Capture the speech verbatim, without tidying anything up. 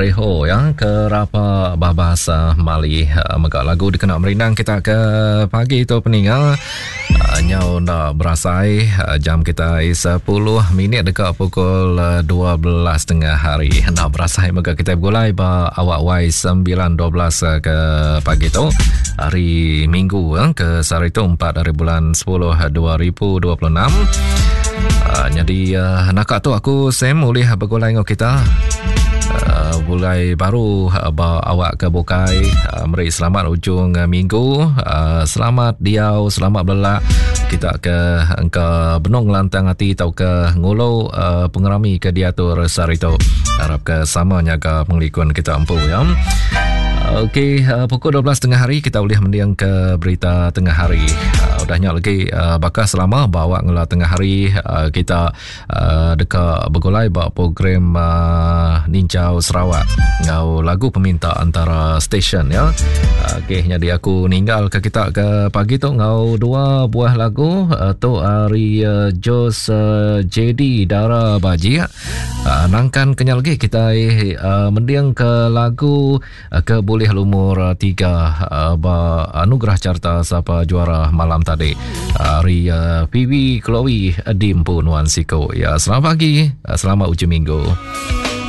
Reho yang kerapa bahasa Mali uh, megak lagu dikenal merinang kita ke pagi tu peninggal uh, nyau nak berasai uh, jam kita sepuluh minit dekat pukul uh, dua belas tengah hari nak berasai megak kita bergulai ba awak wai sembilan dua belas uh, ke pagi tu hari Minggu uh, ke sehari tu empat dari bulan sepuluh dua ribu dua puluh enam. uh, jadi uh, nak tu aku Sam boleh bergulai dengan kita. Uh, mulai baru uh, bawa awak ke Bokai. uh, Meri selamat ujung uh, minggu. uh, Selamat diau, selamat belak kita ke engka benung lantang hati tau ke ngulau uh, pengerami ke diatur sarito. Harap ke samanya ke pengelikun kita empu ya. Okey, uh, pukul dua belas tengah hari kita boleh mendiang ke berita tengah hari. Uh, udahnya lagi uh, bakal selama bawa ngela tengah hari uh, kita uh, dekat bergulai bawa program uh, Nincau Sarawak. Ngau lagu peminta antara stesen ya. Uh, Okey, jadi aku ninggal ke kita ke pagi tu ngau dua buah lagu uh, tu hari uh, Jos uh, J D Dara Baji. Uh, nangkan kenyal lagi kita uh, mendiang ke lagu uh, ke boleh lumur uh, tiga uh, ba anugerah carta siapa juara malam tadi hari uh, P B Chloe Dim Punuan Siko. Ya, selamat pagi, uh, selamat ujung minggu.